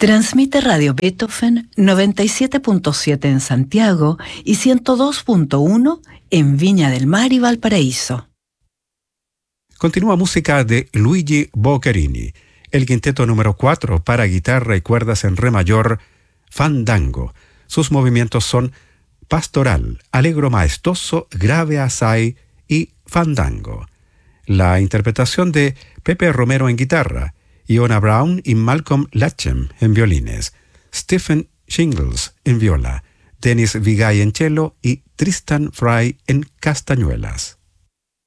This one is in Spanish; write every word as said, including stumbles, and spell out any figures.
Transmite Radio Beethoven noventa y siete punto siete en Santiago y ciento dos punto uno en Viña del Mar y Valparaíso. Continúa música de Luigi Boccherini, el quinteto número cuatro para guitarra y cuerdas en re mayor, Fandango. Sus movimientos son pastoral, allegro maestoso, grave assai y fandango. La interpretación de Pepe Romero en guitarra, Iona Brown y Malcolm Latchem en violines, Stephen Shingles en viola, Dennis Vigay en cello y Tristan Fry en castañuelas.